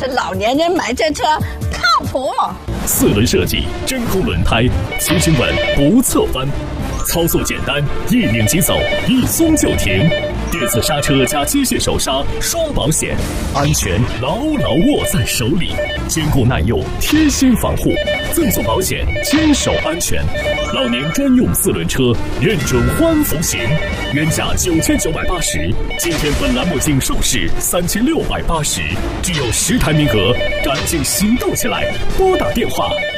是老年人买这车靠谱。 4轮设计，真空轮胎，骑行稳不侧翻，操作简单，一拧即走，一松就停。电子刹车加机械手刹，双保险，安全牢牢握在手里，坚固耐用，贴心防护，赠送保险，坚守安全。老年专用4轮车，认准欢福行，原价9980，今天本栏目仅售市3680，只有10台名额，赶紧行动起来，拨打电话